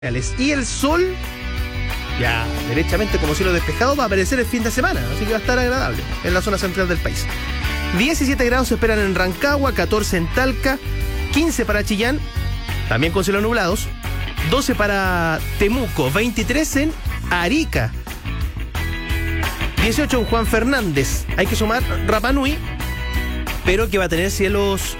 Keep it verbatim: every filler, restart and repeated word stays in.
Y el sol, ya derechamente como cielo despejado, va a aparecer el fin de semana, así que va a estar agradable en la zona central del país. diecisiete grados se esperan en Rancagua, catorce en Talca, quince para Chillán, también con cielos nublados, doce para Temuco, veintitrés en Arica, dieciocho en Juan Fernández. Hay que sumar Rapa Nui, pero que va a tener cielos